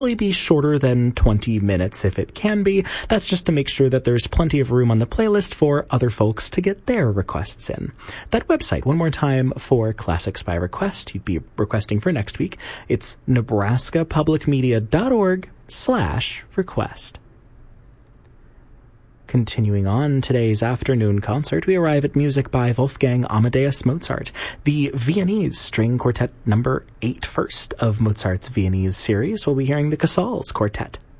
be shorter than 20 minutes if it can be. That's just to make sure that there's plenty of room on the playlist for other folks to get their requests in. That website, one more time for Classics by Request, you'd be requesting for next week. It's nebraskapublicmedia.org/request. Continuing on today's afternoon concert, we arrive at music by Wolfgang Amadeus Mozart, the Viennese String Quartet number 8 first of Mozart's Viennese series. We'll be hearing the Casals Quartet.